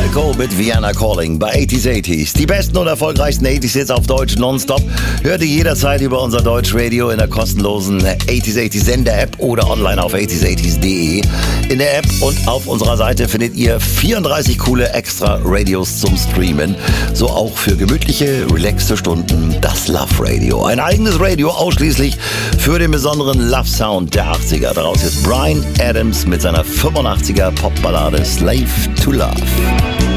Falco mit Vienna Calling bei 80s. Die besten und erfolgreichsten 80s Hits auf Deutsch nonstop. Hört ihr jederzeit über unser Deutschradio in der kostenlosen 80s Sender-App oder online auf 80s.de. In der App und auf unserer Seite findet ihr 34 coole Extra-Radios zum Streamen. So auch für gemütliche, relaxte Stunden das Love Radio. Ein eigenes Radio ausschließlich für den besonderen Love-Sound der 80er. Daraus ist Bryan Adams mit seiner 85er Popballade Slave to Love.